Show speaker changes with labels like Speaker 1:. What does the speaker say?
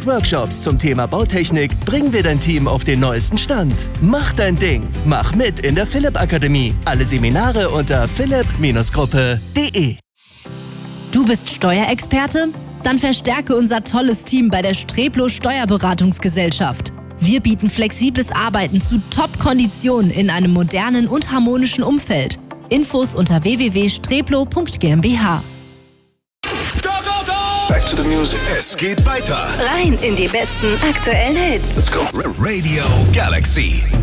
Speaker 1: mit Workshops zum Thema Bautechnik bringen wir dein Team auf den neuesten Stand. Mach dein Ding. Mach mit in der Philipp Akademie. Alle Seminare unter philipp-gruppe.de.
Speaker 2: Du bist Steuerexperte? Dann verstärke unser tolles Team bei der Streplo Steuerberatungsgesellschaft. Wir bieten flexibles Arbeiten zu Top-Konditionen in einem modernen und harmonischen Umfeld. Infos unter www.streplo.gmbH.
Speaker 3: Back to the music. Es geht weiter.
Speaker 4: Rein in die besten aktuellen Hits.
Speaker 3: Let's go. Radio Galaxy.